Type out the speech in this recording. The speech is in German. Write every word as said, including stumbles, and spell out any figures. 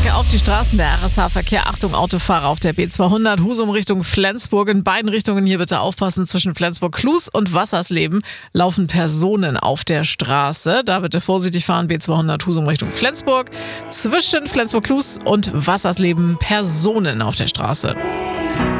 Auf die Straßen, der R S H-Verkehr. Achtung, Autofahrer auf der B zweihundert, Husum Richtung Flensburg. In beiden Richtungen hier bitte aufpassen. Zwischen Flensburg-Kluß und Wassersleben laufen Personen auf der Straße. Da bitte vorsichtig fahren. B zweihundert, Husum Richtung Flensburg. Zwischen Flensburg-Kluß und Wassersleben Personen auf der Straße.